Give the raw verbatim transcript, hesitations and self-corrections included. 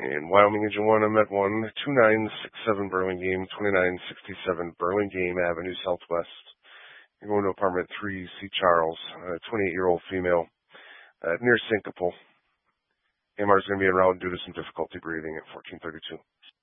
And Wyoming Engine one, I'm at one two nine six seven Burlingame, twenty-nine sixty-seven Burlingame Avenue Southwest. You're going to apartment three C Charles, a twenty-eight-year-old female, uh, near Syncopal. A M R is going to be en route due to some difficulty breathing at fourteen thirty-two.